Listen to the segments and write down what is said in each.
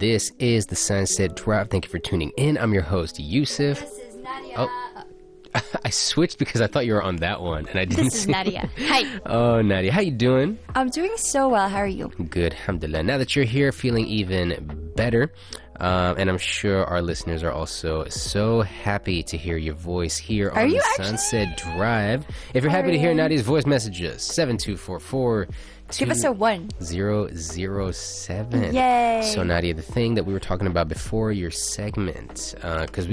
This is the Sunset Drive. Thank you for tuning in. I'm your host, Yusuf. This is Nadia. Oh, I switched because I thought you were on that one, and I didn't This is see. Nadia. Hi. Oh, Nadia, how you doing? I'm doing so well. How are you? Good, alhamdulillah. Now that you're here, feeling even better, and I'm sure our listeners are also so happy to hear your voice here on the Sunset Drive. If you're happy to hear Nadia's voice messages, 7244. Give us a 1. 007. Yay. So, Nadia, the thing that we were talking about before your segment, because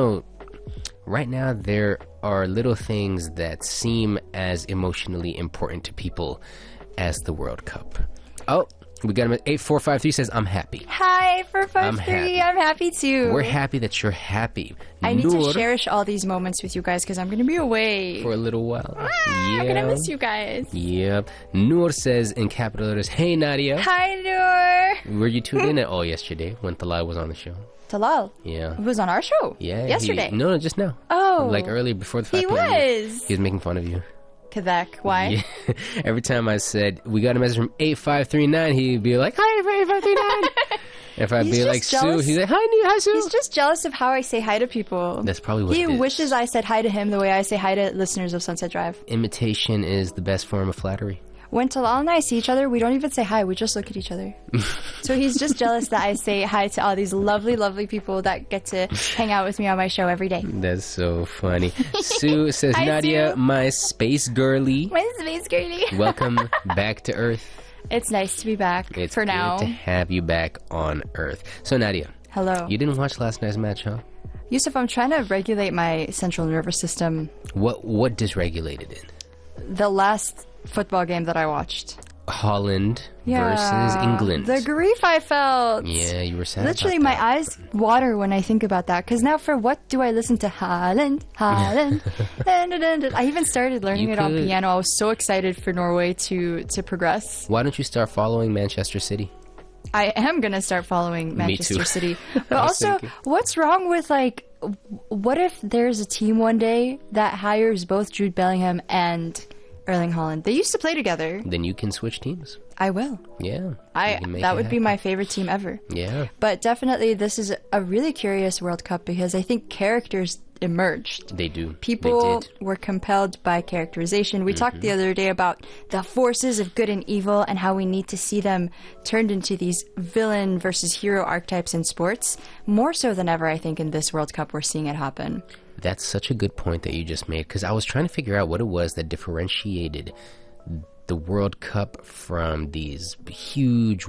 right now there are little things that seem as emotionally important to people as the World Cup. Oh, we got him at 8453 says, I'm happy. Hi, 453. I'm happy too. We're happy that you're happy. I need to cherish all these moments with you guys because I'm going to be away. For a little while. I'm going to miss you guys. Yep. Noor says in capital letters, hey, Nadia. Hi, Noor. Were you tuned in at all yesterday when Talal was on the show? Talal? Yeah. It was on our show? Yeah. Yesterday? No, just now. Oh. Like earlier before the 5 He p.m. was. He was making fun of you. Kazak. Why? Yeah. Every time I said, we got a message from 8539, he'd be like, hi, 8539. If I'd be like, Sue, he's like, hi, Sue. He's just jealous of how I say hi to people. That's probably what he it is. wishes I said hi to him the way I say hi to listeners of Sunset Drive. Imitation is the best form of flattery. When Talal and I see each other, we don't even say hi. We just look at each other. So he's just jealous that I say hi to all these lovely, lovely people that get to hang out with me on my show every day. That's so funny. Sue says, Hi, Nadia, Sue. my space girly. My space girly. Welcome back to Earth. It's nice to be back It's for now. good to have you back on Earth. So, Nadia. Hello. You didn't watch last night's match, huh? Yusuf, I'm trying to regulate my central nervous system. What dysregulated it? The last football game that I watched. Holland versus England. The grief I felt. Yeah, you were sad. Literally, about my that. eyes water when I think about that. Because now, for what do I listen to Haaland? Dun, dun, dun, dun. I even started learning it on piano. I was so excited for Norway to progress. Why don't you start following Manchester City? I am going to start following Manchester City. But also, thinking. what's wrong with, like, what if there's a team one day that hires both Jude Bellingham and Erling Haaland? They used to play together. Then you can switch teams. I will. Yeah. That would be my favorite team ever. Yeah. But definitely, this is a really curious World Cup because I think characters emerged. They do. People They did. were compelled by characterization. We talked the other day about the forces of good and evil and how we need to see them turned into these villain versus hero archetypes in sports. More so than ever, I think, in this World Cup, we're seeing it happen. That's such a good point that you just made, because I was trying to figure out what it was that differentiated the World Cup from these huge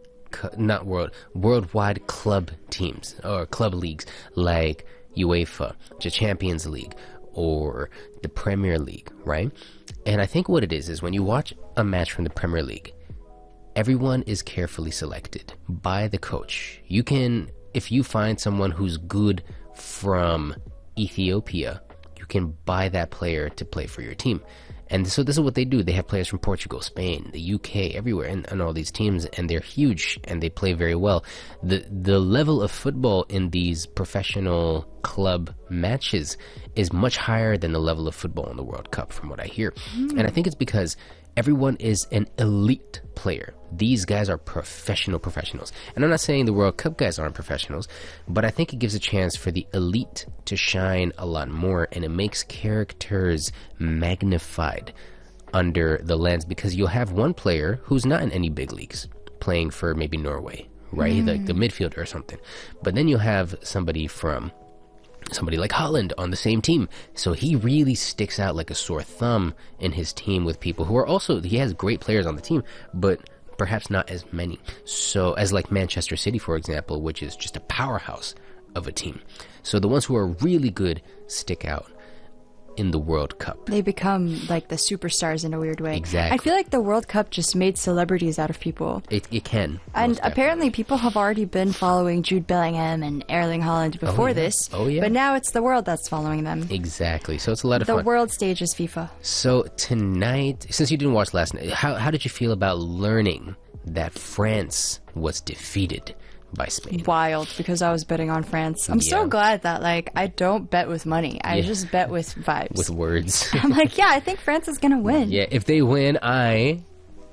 worldwide club teams or club leagues like UEFA, the Champions League, or the Premier League, right? And I think what it is when you watch a match from the Premier League, everyone is carefully selected by the coach. You can, if you find someone who's good from Ethiopia, you can buy that player to play for your team. And so this is what they do. They have players from Portugal, Spain, the UK, everywhere, and all these teams, and they're huge, and they play very well. The level of football in these professional club matches is much higher than the level of football in the World Cup, from what I hear. And I think it's because everyone is an elite player. These guys are professionals. And I'm not saying the World Cup guys aren't professionals, but I think it gives a chance for the elite to shine a lot more, and it makes characters magnified under the lens, because you'll have one player who's not in any big leagues playing for maybe Norway, right? Like the midfielder or something. But then you'll have somebody like Haaland on the same team. So he really sticks out like a sore thumb in his team with people who are also, he has great players on the team, but perhaps not as many. So as like Manchester City, for example, which is just a powerhouse of a team. So the ones who are really good stick out in the World Cup. They become like the superstars in a weird way. Exactly. I feel like the World Cup just made celebrities out of people. It can. And apparently people have already been following Jude Bellingham and Erling Haaland before this. Oh, yeah. But now it's the world that's following them. Exactly. So it's a lot of The fun. world stage is FIFA. So tonight, since you didn't watch last night, how did you feel about learning that France was defeated by Spain? Wild, because I was betting on France. I'm so glad that, like, I don't bet with money. I just bet with vibes. With words. I'm like, yeah, I think France is going to win. Yeah, if they win, I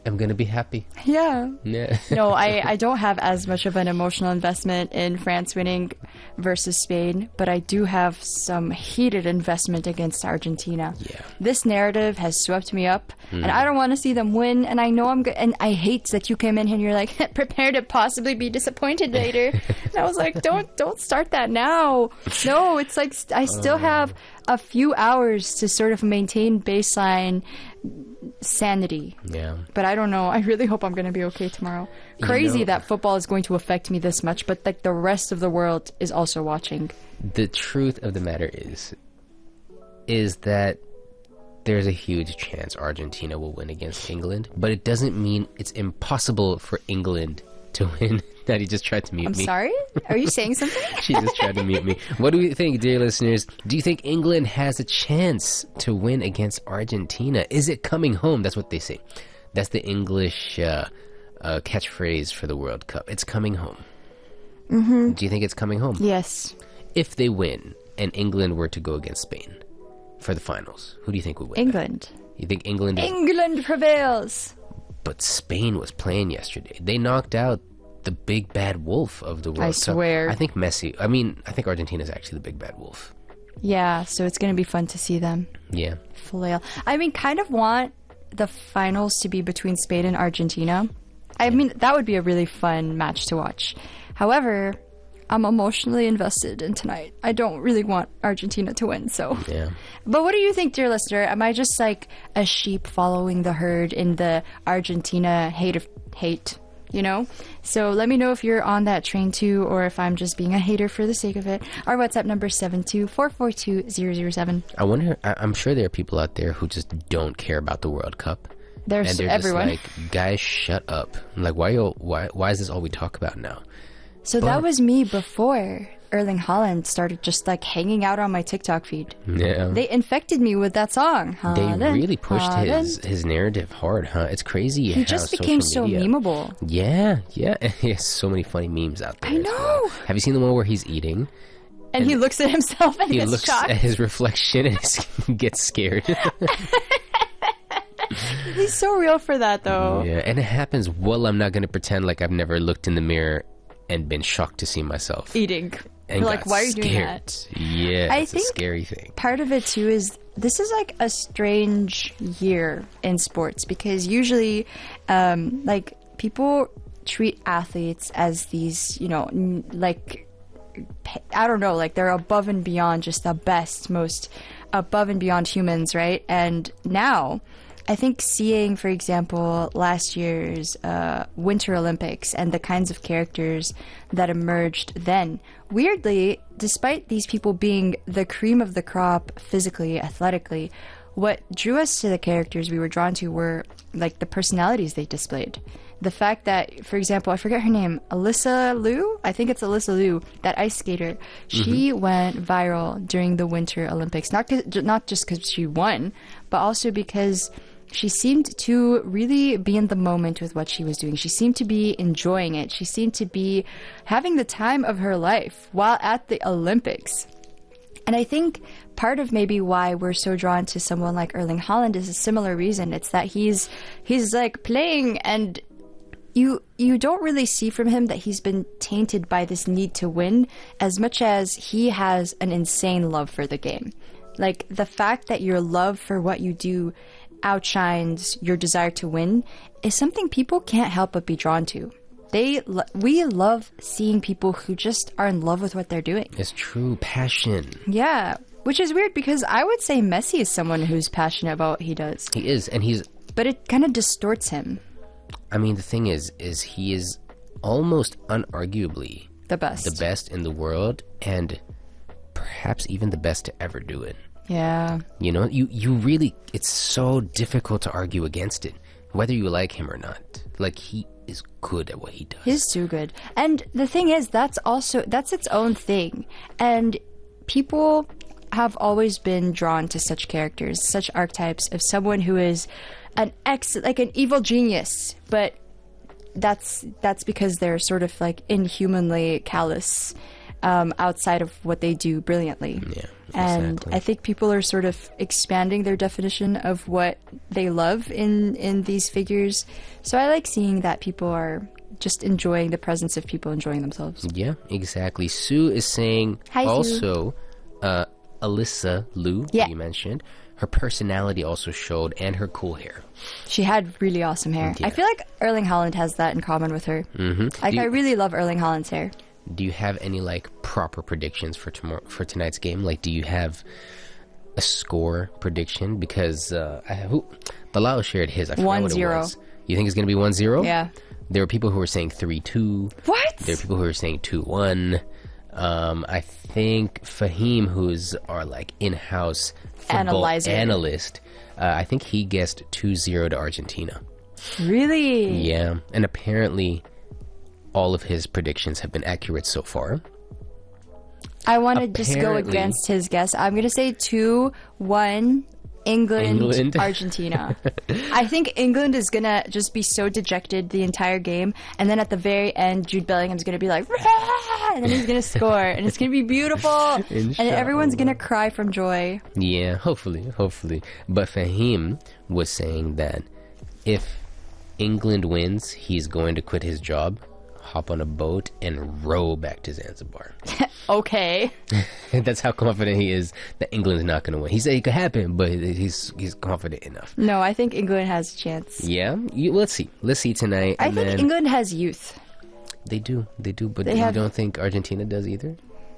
am gonna be happy. Yeah. Yeah. No, I don't have as much of an emotional investment in France winning versus Spain, but I do have some heated investment against Argentina. Yeah. This narrative has swept me up, and I don't want to see them win, and I know I'm good. And I hate that you came in here and you're like, prepare to possibly be disappointed later. And I was like, don't start that now. No, it's like I still have a few hours to sort of maintain baseline sanity. Yeah. But I don't know. I really hope I'm going to be okay tomorrow. Crazy that football is going to affect me this much, but like the rest of the world is also watching. The truth of the matter is that there's a huge chance Argentina will win against England, but it doesn't mean it's impossible for England to win. Daddy just tried to mute I'm me. sorry? Are you saying something? She just tried to mute me. What do we think, dear listeners? Do you think England has a chance to win against Argentina? Is it coming home? That's what they say. That's the English catchphrase for the World Cup. It's coming home. Mm-hmm. Do you think it's coming home? Yes. If they win and England were to go against Spain for the finals, who do you think would win? England. You think England? England prevails. But Spain was playing yesterday. They knocked out the big bad wolf of the World Cup. I swear. I think Messi. I mean, I think Argentina is actually the big bad wolf. Yeah, so it's going to be fun to see them Yeah. flail. I mean, kind of want the finals to be between Spain and Argentina. I mean, that would be a really fun match to watch. However, I'm emotionally invested in tonight. I don't really want Argentina to win, so. Yeah. But what do you think, dear listener? Am I just like a sheep following the herd in the Argentina hate, you know? So let me know if you're on that train too, or if I'm just being a hater for the sake of it. Our WhatsApp number is 72442-007. I wonder, I'm sure there are people out there who just don't care about the World Cup. There's and they're everyone. just like, guys, shut up. I'm like, why is this all we talk about now? So that was me before Erling Haaland started just like hanging out on my TikTok feed. Yeah. They infected me with that song. They Haaland, really pushed Haaland. his narrative hard, huh? It's crazy. He just became so memeable. Yeah. He has so many funny memes out there. I as well. know. Have you seen the one where he's eating? And he looks at himself and He gets looks shocked. at his reflection and gets scared. He's so real for that, though. Yeah, and it happens. Well, I'm not going to pretend like I've never looked in the mirror and been shocked to see myself. Eating. And You're like, got why are you doing scared. that? Yeah, I it's a think scary thing. Part of it, too, is this is like a strange year in sports because usually, like, people treat athletes as these, you know, like, I don't know, like they're above and beyond just the best, most above and beyond humans, right? And now, I think seeing, for example, last year's Winter Olympics and the kinds of characters that emerged then, weirdly, despite these people being the cream of the crop physically, athletically, what drew us to the characters we were drawn to were like the personalities they displayed. The fact that, for example, I forget her name, Alyssa Liu? I think it's Alyssa Liu, that ice skater. She went viral during the Winter Olympics, not just because she won, but also because she seemed to really be in the moment with what she was doing. She seemed to be enjoying it. She seemed to be having the time of her life while at the Olympics. And I think part of maybe why we're so drawn to someone like Erling Haaland is a similar reason. It's that he's like playing, and you don't really see from him that he's been tainted by this need to win as much as he has an insane love for the game. Like the fact that your love for what you do outshines your desire to win is something people can't help but be drawn to. We love seeing people who just are in love with what they're doing. It's true passion. Yeah, which is weird because I would say Messi is someone who's passionate about what he does. He is, and he's... But it kind of distorts him. I mean, the thing is he is almost unarguably The best in the world, and perhaps even the best to ever do it. Yeah. You know, you really, it's so difficult to argue against it, whether you like him or not. Like, he is good at what he does. He's too good. And the thing is, that's its own thing. And people have always been drawn to such characters, such archetypes of someone who is like an evil genius, but that's because they're sort of like inhumanly callous outside of what they do brilliantly. Yeah, And exactly. I think people are sort of expanding their definition of what they love in these figures. So I like seeing that people are just enjoying the presence of people enjoying themselves. Yeah, exactly. Sue is saying Hi, Sue. also, Alyssa Liu, Yeah. you mentioned, her personality also showed and her cool hair. She had really awesome hair. Yeah. I feel like Erling Haaland has that in common with her. Mm-hmm. Like, I really love Erling Haaland's hair. Do you have any like proper predictions for tonight's game? Like, do you have a score prediction? Because Bilal shared his. I forgot what it 1-0. was. You think it's going to be 1-0? Yeah. There were people who were saying 3-2. What? There are people who are saying 2-1. I think Fahim, who's our like in-house football Analyzer. analyst, I think he guessed 2-0 to Argentina. Really? Yeah, and apparently all of his predictions have been accurate so far. I want to just go Apparently- against his guess. I'm going to say 2-1 England. Argentina. I think England is going to just be so dejected the entire game. And then at the very end, Jude Bellingham's going to be like, "Rah!" And then he's going to score. And it's going to be beautiful. And everyone's going to cry from joy. Yeah, hopefully. But Fahim was saying that if England wins, he's going to quit his job, hop on a boat, and row back to Zanzibar. Okay. That's how confident he is that England's not going to win. He said it could happen, but he's confident enough. No, I think England has a chance. Yeah, let's see. Let's see tonight. I And think then England has youth. they do, but They you have- don't think Argentina does either?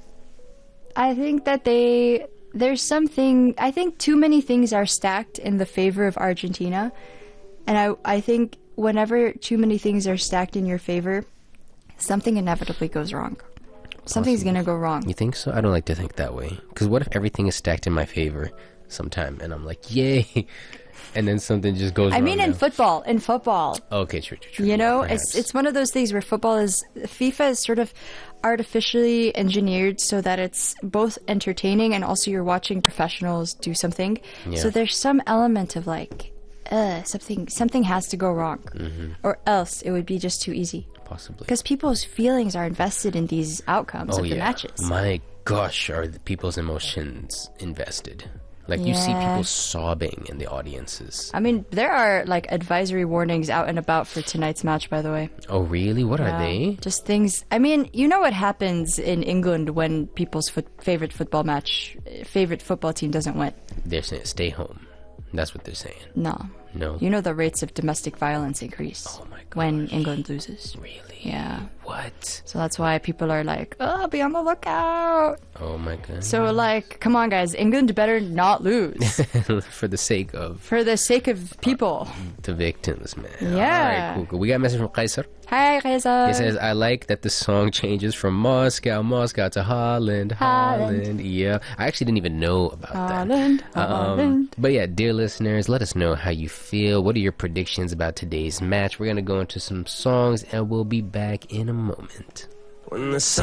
I think that there's something, I think too many things are stacked in the favor of Argentina. And I think whenever too many things are stacked in your favor, something inevitably goes wrong. Something's going to go wrong. You think so? I don't like to think that way. Because what if everything is stacked in my favor sometime, and I'm like, yay, and then something just goes I wrong mean, in now? football, Okay, true. you Yeah, know, perhaps. it's one of those things where FIFA is sort of artificially engineered so that it's both entertaining and also you're watching professionals do something. Yeah. So there's some element of like, something has to go wrong, or else it would be just too easy. Possibly. Because people's feelings are invested in these outcomes of the matches. My gosh, are the people's emotions invested? Like, you see Yeah. people sobbing in the audiences. I mean, there are like advisory warnings out and about for tonight's match, by the way. Oh, really? What are they? Just things. I mean, you know what happens in England when people's favorite football team doesn't win? They're saying, stay home. That's what they're saying. No. No? You know the rates of domestic violence increase Oh my when gosh. England loses. Really? Yeah. What? So that's why people are like, oh, be on the lookout. Oh my god. So, like, come on, guys. England better not lose For the sake of for the sake of people. the victims, man. Yeah. Alright, cool. We got a message from Kaiser. Hi, Reza. He says, I like that the song changes from Moscow to Holland. Yeah. I actually didn't even know about Holland, that. Holland. But yeah, dear listeners, let us know how you feel. What are your predictions about today's match? We're going to go into some songs and we'll be back in a moment. When the sun